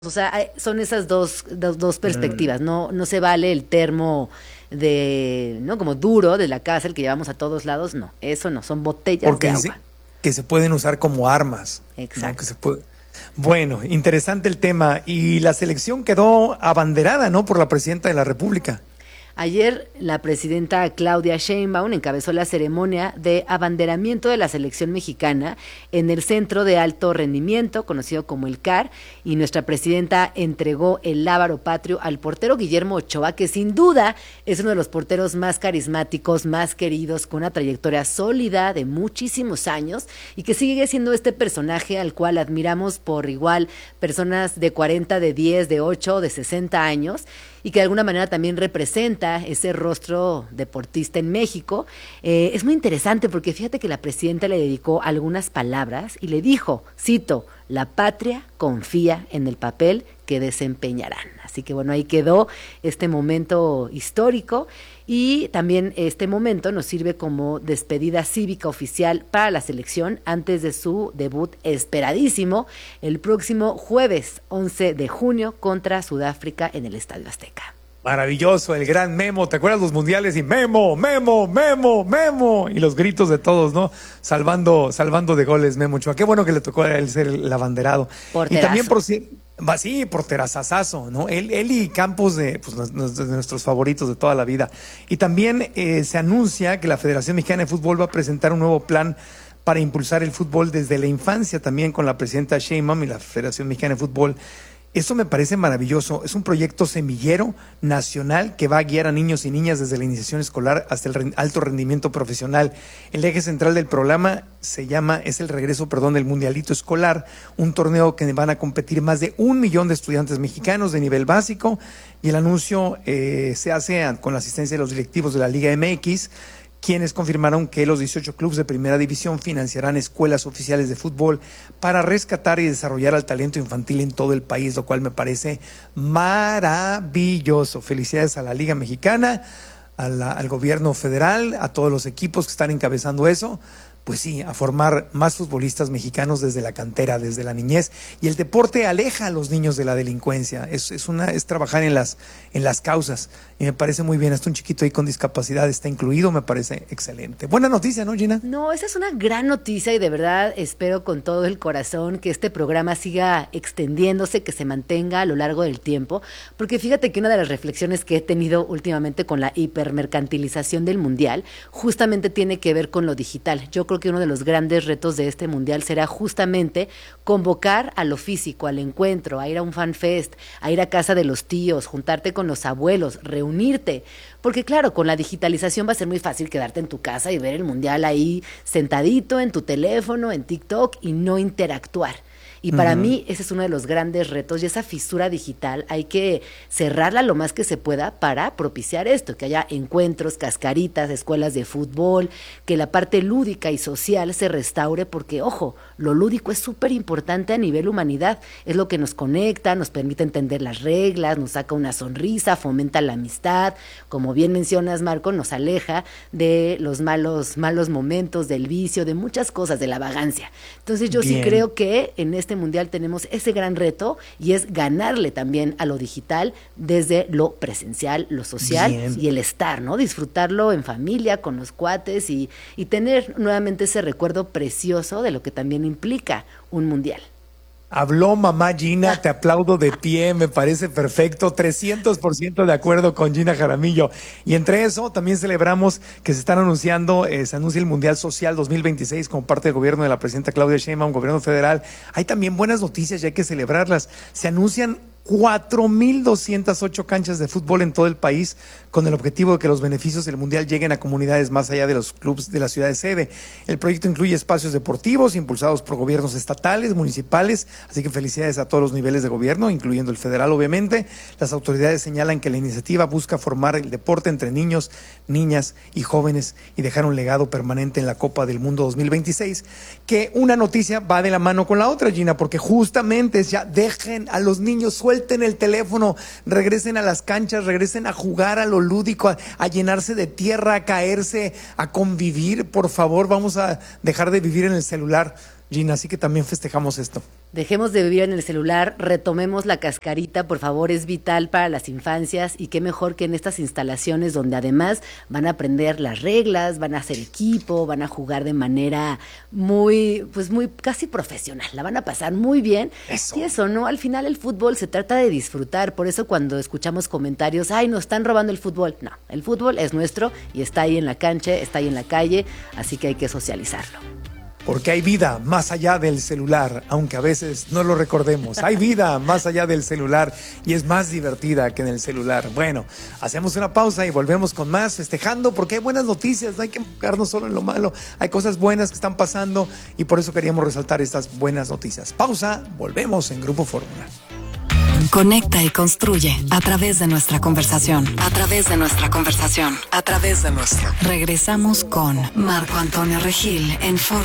O sea, son esas dos perspectivas. No se vale el termo de, ¿no? Como duro de la casa, el que llevamos a todos lados. No, eso no, son botellas Porque de dice agua. que se pueden usar como armas, ¿no? Que Exacto. se puede. Bueno, interesante el tema. Y la selección quedó abanderada, ¿no? Por la presidenta de la República. Ayer la presidenta Claudia Sheinbaum encabezó la ceremonia de abanderamiento de la selección mexicana en el Centro de Alto Rendimiento, conocido como el CAR, y nuestra presidenta entregó el lábaro patrio al portero Guillermo Ochoa, que sin duda es uno de los porteros más carismáticos, más queridos, con una trayectoria sólida de muchísimos años y que sigue siendo este personaje al cual admiramos por igual personas de 40, de 10, de 8, de 60 años y que de alguna manera también representa ese rostro deportista en México. Es muy interesante porque fíjate que la presidenta le dedicó algunas palabras y le dijo, cito, la patria confía en el papel que desempeñarán. Así que bueno, ahí quedó este momento histórico y también este momento nos sirve como despedida cívica oficial para la selección antes de su debut esperadísimo el próximo jueves 11 de junio contra Sudáfrica en el Estadio Azteca. Maravilloso, el gran Memo. ¿Te acuerdas los mundiales? Y Memo, Memo, Memo, Memo. Y los gritos de todos, ¿no? Salvando de goles, Memo Ochoa. Qué bueno que le tocó a él ser el abanderado. Y también Porterazo. por si. Sí, porterazazazo, ¿no? Él y Campos de nuestros favoritos de toda la vida. Y también se anuncia que la Federación Mexicana de Fútbol va a presentar un nuevo plan para impulsar el fútbol desde la infancia, también con la presidenta Sheinbaum y la Federación Mexicana de Fútbol. Eso me parece maravilloso. Es un proyecto semillero nacional que va a guiar a niños y niñas desde la iniciación escolar hasta el alto rendimiento profesional. El eje central del programa es el regreso, del Mundialito Escolar, un torneo que van a competir más de 1 millón de estudiantes mexicanos de nivel básico, y el anuncio se hace con la asistencia de los directivos de la Liga MX, quienes confirmaron que los 18 clubes de primera división financiarán escuelas oficiales de fútbol para rescatar y desarrollar al talento infantil en todo el país, lo cual me parece maravilloso. Felicidades a la Liga Mexicana, al gobierno federal, a todos los equipos que están encabezando eso. Pues sí, a formar más futbolistas mexicanos desde la cantera, desde la niñez. Y el deporte aleja a los niños de la delincuencia. Es trabajar en las causas. Y me parece muy bien. Hasta un chiquito ahí con discapacidad está incluido. Me parece excelente. Buena noticia, ¿no, Gina? No, esa es una gran noticia y de verdad espero con todo el corazón que este programa siga extendiéndose, que se mantenga a lo largo del tiempo, porque fíjate que una de las reflexiones que he tenido últimamente con la hipermercantilización del mundial justamente tiene que ver con lo digital. Yo creo que uno de los grandes retos de este mundial será justamente convocar a lo físico, al encuentro, a ir a un fan fest, a ir a casa de los tíos, juntarte con los abuelos, reunirte. Porque claro, con la digitalización va a ser muy fácil quedarte en tu casa y ver el mundial ahí sentadito en tu teléfono, en TikTok y no interactuar. Y para mí ese es uno de los grandes retos y esa fisura digital hay que cerrarla lo más que se pueda para propiciar esto, que haya encuentros, cascaritas, escuelas de fútbol, que la parte lúdica y social se restaure porque, ojo, lo lúdico es súper importante a nivel humanidad, es lo que nos conecta, nos permite entender las reglas, nos saca una sonrisa, fomenta la amistad, como bien mencionas, Marco, nos aleja de los malos momentos, del vicio, de muchas cosas, de la vagancia. Entonces yo sí Bien, creo que en este mundial tenemos ese gran reto y es ganarle también a lo digital desde lo presencial, lo social bien. y el estar, ¿no? Disfrutarlo en familia, con los cuates y tener nuevamente ese recuerdo precioso de lo que también implica un mundial. Habló mamá Gina, te aplaudo de pie, me parece perfecto, 300% de acuerdo con Gina Jaramillo. Y entre eso también celebramos que se anuncia el Mundial Social 2026 como parte del gobierno de la presidenta Claudia Sheinbaum, gobierno federal. Hay también buenas noticias y hay que celebrarlas. Se anuncian 4,208 canchas de fútbol en todo el país, con el objetivo de que los beneficios del Mundial lleguen a comunidades más allá de los clubes de la ciudad de sede. El proyecto incluye espacios deportivos impulsados por gobiernos estatales, municipales, así que felicidades a todos los niveles de gobierno, incluyendo el federal, obviamente. Las autoridades señalan que la iniciativa busca formar el deporte entre niños, niñas y jóvenes y dejar un legado permanente en la Copa del Mundo 2026, que una noticia va de la mano con la otra, Gina, porque justamente ya dejen a los niños, suelten el teléfono, regresen a las canchas, regresen a jugar a lo lúdico, a llenarse de tierra, a caerse, a convivir. Por favor, vamos a dejar de vivir en el celular. Gina, así que también festejamos esto. Dejemos de vivir en el celular, retomemos la cascarita, por favor, es vital para las infancias y qué mejor que en estas instalaciones donde además van a aprender las reglas, van a hacer equipo, van a jugar de manera muy casi profesional, la van a pasar muy bien. Eso. Y eso, ¿no? Al final el fútbol se trata de disfrutar, por eso cuando escuchamos comentarios, ay, nos están robando el fútbol, no, el fútbol es nuestro y está ahí en la cancha, está ahí en la calle, así que hay que socializarlo. Porque hay vida más allá del celular, aunque a veces no lo recordemos. Hay vida más allá del celular y es más divertida que en el celular. Bueno, hacemos una pausa y volvemos con más festejando porque hay buenas noticias, no hay que enfocarnos solo en lo malo. Hay cosas buenas que están pasando y por eso queríamos resaltar estas buenas noticias. Pausa, volvemos en Grupo Fórmula. Conecta y construye a través de nuestra conversación. A través de nuestra conversación. A través de nuestra. Regresamos con Marco Antonio Regil en Fórmula.